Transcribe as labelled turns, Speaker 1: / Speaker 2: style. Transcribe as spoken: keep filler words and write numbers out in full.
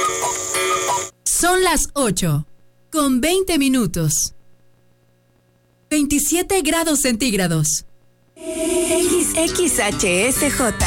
Speaker 1: Son las ocho, con veinte minutos. veintisiete grados centígrados.
Speaker 2: X X H S J.